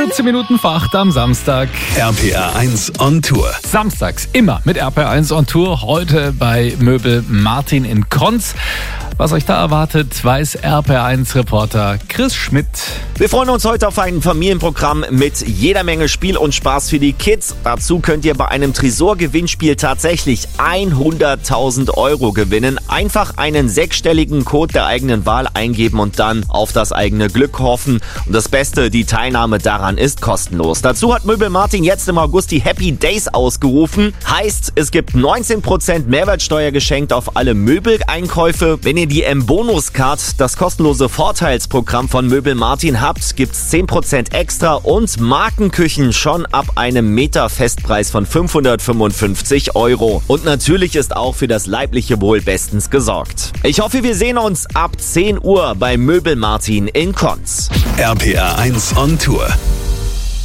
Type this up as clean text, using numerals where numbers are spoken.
14 Minuten vor 8 am Samstag. RPR 1 on Tour. Samstags immer mit RPR 1 on Tour. Heute bei Möbel Martin in Konz. Was euch da erwartet, weiß RPR 1 Reporter Chris Schmidt. Wir freuen uns heute auf ein Familienprogramm mit jeder Menge Spiel und Spaß für die Kids. Dazu könnt ihr bei einem Tresor-Gewinnspiel tatsächlich 100.000 € gewinnen. Einfach einen 6-stelligen Code der eigenen Wahl eingeben und dann auf das eigene Glück hoffen. Und das Beste, die Teilnahme daran ist kostenlos. Dazu hat Möbel Martin jetzt im August die Happy Days ausgerufen. Heißt, es gibt 19% Mehrwertsteuer geschenkt auf alle Möbeleinkäufe. Wenn ihr die M-Bonus-Card, das kostenlose Vorteilsprogramm von Möbel Martin habt, gibt's 10% extra und Markenküchen schon ab einem Meter-Festpreis von 555 €. Und natürlich ist auch für das leibliche Wohl bestens gesorgt. Ich hoffe, wir sehen uns ab 10 Uhr bei Möbel Martin in Konz. RPR 1 on Tour.